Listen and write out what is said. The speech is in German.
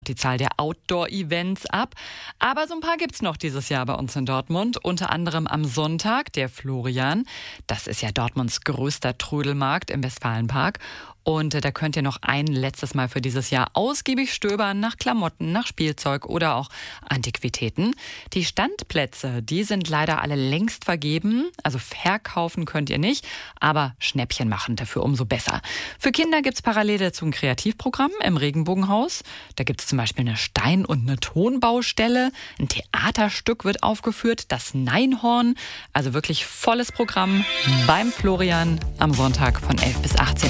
Die Zahl der Outdoor-Events ab. Aber so ein paar gibt's noch dieses Jahr bei uns in Dortmund. Unter anderem am Sonntag der Florian. Das ist ja Dortmunds größter Trödelmarkt im Westfalenpark. Und da könnt ihr noch ein letztes Mal für dieses Jahr ausgiebig stöbern nach Klamotten, nach Spielzeug oder auch Antiquitäten. Die Standplätze, die sind leider alle längst vergeben. Also verkaufen könnt ihr nicht, aber Schnäppchen machen dafür umso besser. Für Kinder gibt's parallel dazu ein Kreativprogramm im Regenbogenhaus. Da gibt's zum Beispiel eine Stein- und eine Tonbaustelle. Ein Theaterstück wird aufgeführt, das Neinhorn. Also wirklich volles Programm beim Florian am Sonntag von 11 bis 18 Uhr.